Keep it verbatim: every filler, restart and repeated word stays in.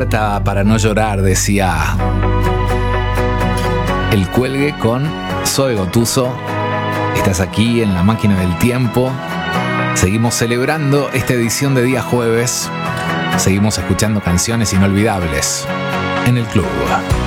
carta para no llorar, decía El Cuelgue con Zoe Gotuso. Estás aquí en La Máquina del Tiempo. Seguimos celebrando esta edición de día jueves. Seguimos escuchando canciones inolvidables en el club.